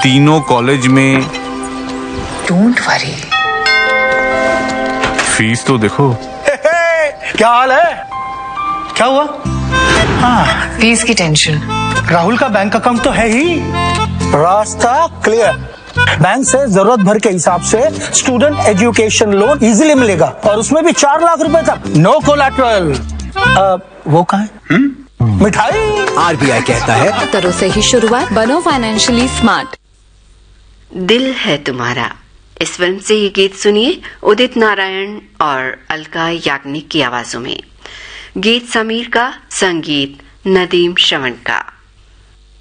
तीनों कॉलेज में। Don't worry. Fees तो देखो। क्या हाल है? क्या हुआ? हाँ, फीस की टेंशन। राहुल का बैंक अकाउंट तो है ही। रास्ता क्लियर। बैंक से जरूरत भर के हिसाब से स्टूडेंट एजुकेशन लोन इजीली मिलेगा और उसमें भी 4 लाख रुपए तक। No collateral. वो कहाँ है? मिठाई। आरबीआई कहता है तरो से ही शुरुआत, बनो फाइनेंशियली स्मार्ट। दिल है तुम्हारा, इस फिल्म से ये गीत सुनिए उदित नारायण और अलका याग्निक की आवाजों में। गीत समीर का, संगीत नदीम श्रवण का।